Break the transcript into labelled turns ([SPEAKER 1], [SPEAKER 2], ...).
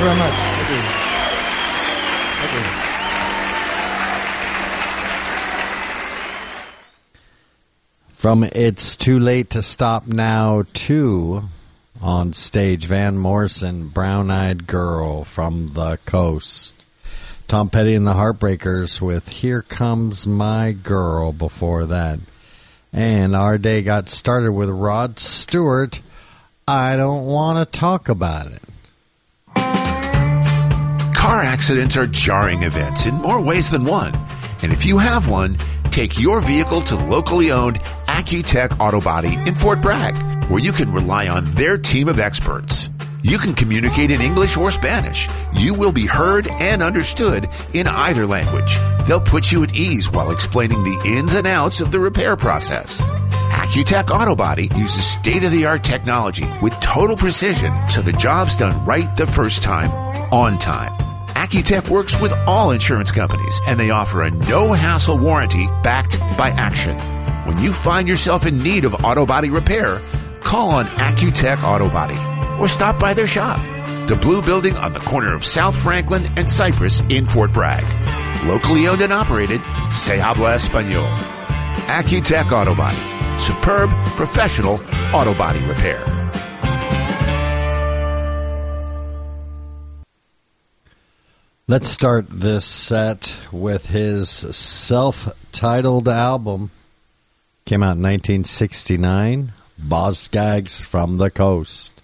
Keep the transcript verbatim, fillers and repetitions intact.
[SPEAKER 1] very much. Thank you. Thank you.
[SPEAKER 2] From It's Too Late to Stop Now two, on stage, Van Morrison, Brown-Eyed Girl from the Coast. Tom Petty and the Heartbreakers with Here Comes My Girl before that. And our day got started with Rod Stewart, I Don't Want to Talk About It.
[SPEAKER 3] Car accidents are jarring events in more ways than one. And if you have one, take your vehicle to locally owned Accutech Auto Body in Fort Bragg, where you can rely on their team of experts. You can communicate in English or Spanish. You will be heard and understood in either language. They'll put you at ease while explaining the ins and outs of the repair process. Accutech Auto Body uses state-of-the-art technology with total precision, so the job's done right the first time, on time. Accutech works with all insurance companies, and they offer a no-hassle warranty backed by action. When you find yourself in need of auto body repair, call on Accutech Auto Body or stop by their shop, the Blue Building on the corner of South Franklin and Cypress in Fort Bragg. Locally owned and operated, se habla español. Accutech Auto Body. Superb, professional auto body repair.
[SPEAKER 2] Let's start this set with his self-titled album. Came out in nineteen sixty-nine, Boz Scaggs from the Coast.